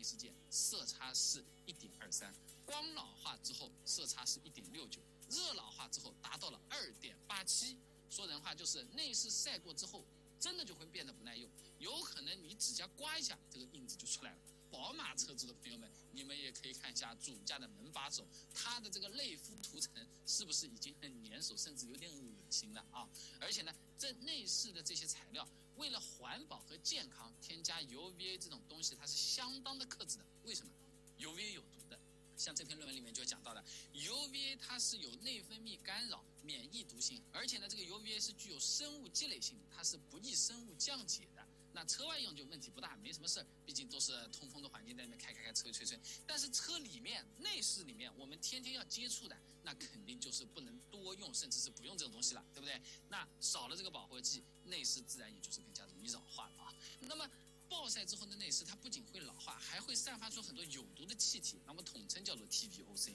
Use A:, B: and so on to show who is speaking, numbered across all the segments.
A: 视键色差是1.23，光老化之后色差是1.69，热老化之后达到了2.87。说人话就是内饰晒过之后，真的就会变得不耐用，有可能你指甲刮一下，这个印子就出来了。宝马车主的朋友们，你们也可以看一下主驾的门把手，它的这个类肤涂层是不是已经很粘手，甚至有点恶心了啊？而且呢，这内饰的这些材料，为了环保和健康，添加 UVA 这种东西，它是相当的克制的。为什么 ？UVA 有毒的。像这篇论文里面就讲到了 UVA 它是有内分泌干扰、免疫毒性，而且呢，这个 UVA 是具有生物积累性，它是不易生物降解的。那车外用就问题不大，没什么事儿，毕竟都是通风的环境，在那边开吹。但是车里面内饰里面，我们天天要接触的，那肯定就是不能多用，甚至是不用这种东西了，对不对？那少了这个保护剂，内饰自然也就是更加容易老化了啊。那么暴晒之后的内饰，它不仅会老化，还会散发出很多有毒的气体，那么统称叫做 TVOC。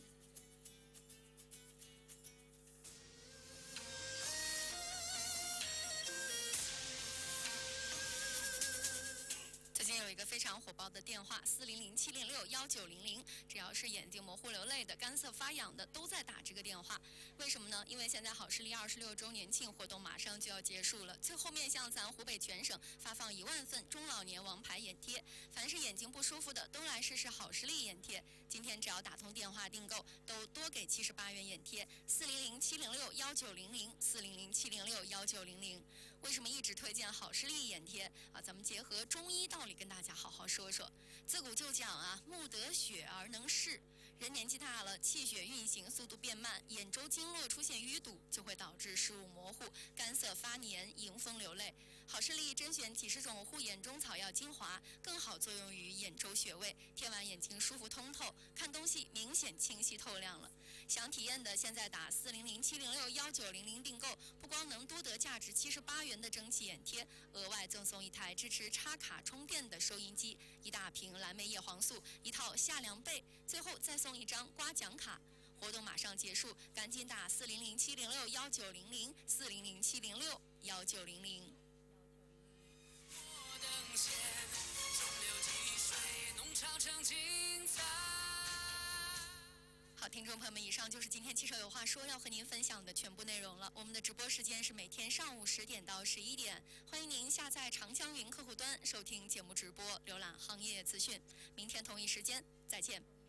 B: 最近有一个非常火爆的电话400-706-1900，只要是眼睛模糊流泪的、干涩发痒的，都在打这个电话。为什么呢？因为现在好视力26周年庆活动马上就要结束了，最后面向咱湖北全省发放1万份中老年王牌眼贴，凡是眼睛不舒服的都来试试好视力眼贴。今天只要打通电话订购，都多给78元眼贴。400-706-1900，400-706-1900。为什么一直推荐好视力眼贴啊？咱们结合中医道理跟大家好好说说。自古就讲啊，目得血而能视。人年纪大了，气血运行速度变慢，眼周经络出现淤堵，就会导致视物模糊、干涩发黏、迎风流泪。好视力甄选几十种护眼中草药精华，更好作用于眼周穴位，贴完眼睛舒服通透，看东西明显清晰透亮了。想体验的，现在打400-706-1900订购，不光能多得价值78元的蒸汽眼贴，额外赠送一台支持插卡充电的收音机、1大瓶蓝莓叶黄素、1套夏凉被，最后再送1张刮奖卡。活动马上结束，赶紧打400-706-1900，400-706-1900。好，听众朋友们，以上就是今天汽车有话说要和您分享的全部内容了。我们的直播时间是每天上午10点到11点，欢迎您下载长江云客户端收听节目直播，浏览行业资讯。明天同一时间再见。